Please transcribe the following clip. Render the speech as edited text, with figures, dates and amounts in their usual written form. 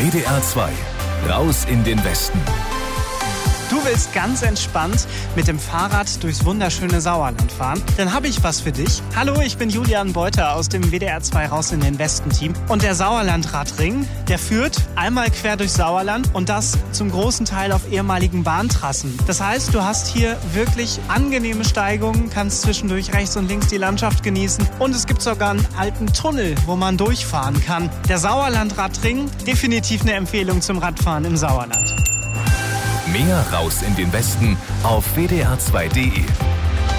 WDR 2, raus in den Westen. Du willst ganz entspannt mit dem Fahrrad durchs wunderschöne Sauerland fahren? Dann habe ich was für dich. Hallo, ich bin Julian Beuter aus dem WDR 2 Raus in den Westen Team. Und der Sauerlandradring, der führt einmal quer durch Sauerland und das zum großen Teil auf ehemaligen Bahntrassen. Das heißt, du hast hier wirklich angenehme Steigungen, kannst zwischendurch rechts und links die Landschaft genießen und es gibt sogar einen alten Tunnel, wo man durchfahren kann. Der Sauerlandradring, definitiv eine Empfehlung zum Radfahren im Sauerland. Mehr Raus in den Westen auf wdr2.de.